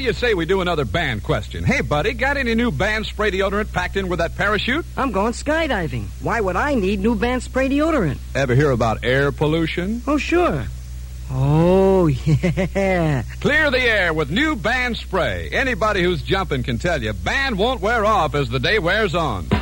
you say we do another band question? Hey, buddy, got any new band spray deodorant packed in with that parachute? I'm going skydiving. Why would I need new band spray deodorant? Ever hear about air pollution? Oh, sure. Oh, yeah. Clear the air with new band spray. Anybody who's jumping can tell you, band won't wear off as the day wears on.